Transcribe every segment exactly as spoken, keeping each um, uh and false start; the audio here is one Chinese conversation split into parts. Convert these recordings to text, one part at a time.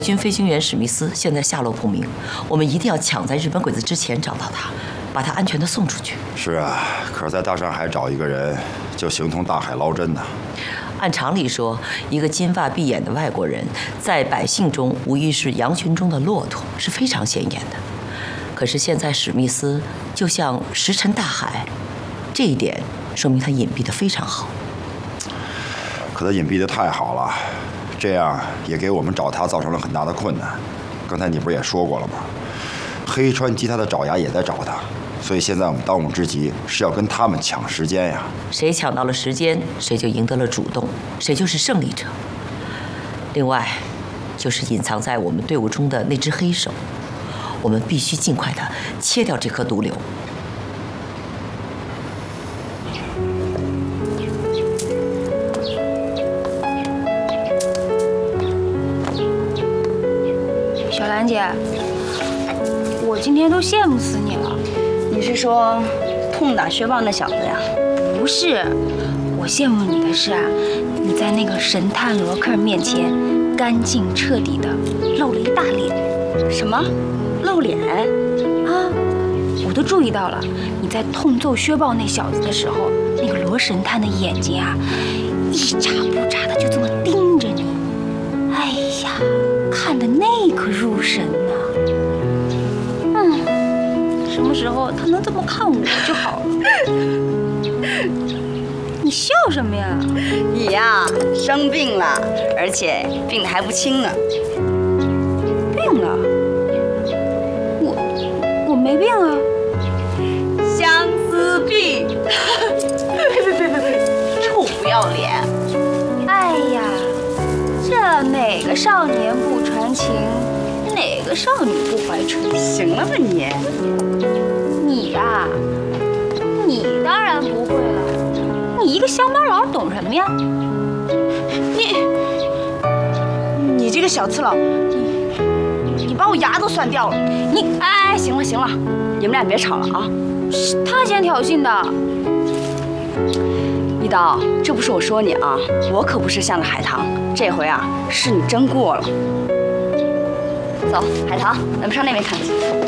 军飞行员史密斯现在下落不明，我们一定要抢在日本鬼子之前找到他，把他安全的送出去。 是啊，可是在大上海找一个人，就形同大海捞针呐。 按常理说，一个金发碧眼的外国人，在百姓中无疑是羊群中的骆驼，是非常显眼的。可是现在史密斯就像石沉大海，这一点说明他隐蔽得非常好。 可他隐蔽得太好了。 这样也给我们找他造成了很大的困难。刚才你不是也说过了吗？黑川及他的爪牙也在找他，所以现在我们当务之急是要跟他们抢时间呀。 谁抢到了时间，谁就赢得了主动，谁就是胜利者。另外，就是隐藏在我们队伍中的那只黑手，我们必须尽快的切掉这颗毒瘤。 小兰姐，我今天都羡慕死你了。 你是说痛打薛豹那小子呀？ 不是，我羡慕你的是啊，你在那个神探罗克面前，干净彻底的露了一大脸。 什么？露脸？ 啊，我都注意到了，你在痛揍薛豹那小子的时候，那个罗神探的眼睛啊，一眨不眨的就这么盯着你。哎呀！ 看得那可入神呐、啊，嗯，什么时候他能这么看我就好了。你笑什么呀？ 你呀，生病了，而且病得还不轻呢。 病了？我我没病啊。 相思病。呸呸呸呸呸！臭不要脸！ 哎呀！ 这哪个少年不传情，哪个少女不怀春？ 行了吧你？ 你呀、啊，你当然不会了。你一个乡巴佬懂什么呀？ 你，你这个小刺佬，你你把我牙都算掉了。你哎，行了行了，你们俩别吵了啊！ 是他先挑衅的。 一刀，这不是我说你啊，我可不是向着海棠，这回啊是你真过了。走，海棠，咱们上那边看看。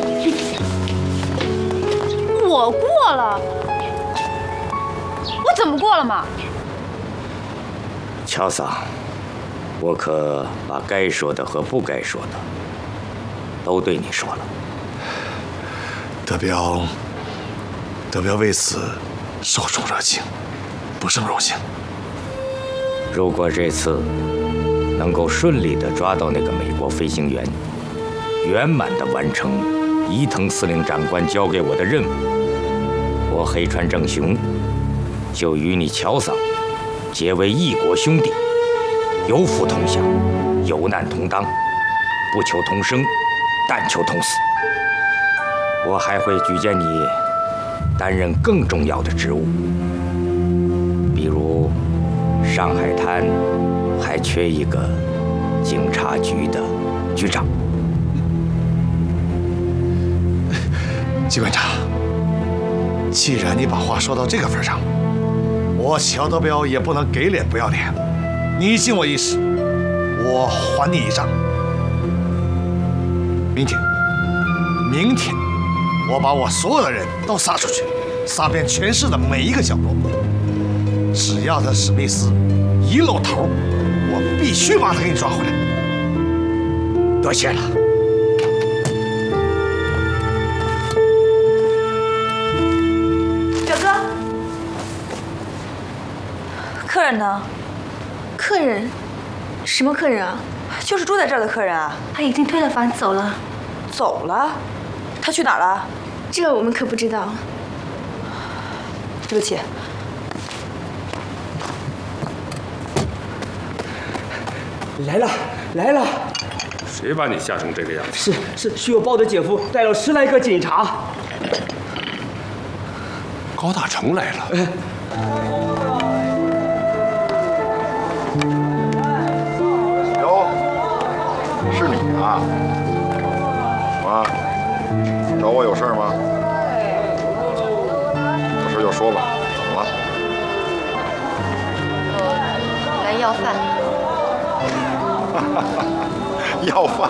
我过了？我怎么过了嘛？ 乔桑，我可把该说的和不该说的都对你说了。 德彪，德彪为此受宠若惊。 不胜荣幸。 如果这次能够顺利地抓到那个美国飞行员，圆满地完成伊藤司令长官交给我的任务，我黑川正雄就与你乔桑结为异国兄弟，有福同享，有难同当，不求同生，但求同死。我还会举荐你担任更重要的职务。 比如，上海滩还缺一个警察局的局长。 季观察，既然你把话说到这个份上，我乔德彪也不能给脸不要脸。你敬我一时，我还你一仗。明天，明天，我把我所有的人都撒出去，撒遍全市的每一个角落。 只要他史密斯一露头，我必须把他给你抓回来。多谢了， 表哥。客人呢？ 客人？什么客人啊？ 就是住在这儿的客人啊。 他已经退了房走了。 走了？他去哪儿了？ 这我们可不知道。 对不起。 来了，来了！ 谁把你吓成这个样子？ 是是，薛豹的姐夫带了十来个警察。 高大成来了。哎哟，是你啊？啊，找我有事吗？有事就说吧，怎么了？ 我来要饭。 要饭？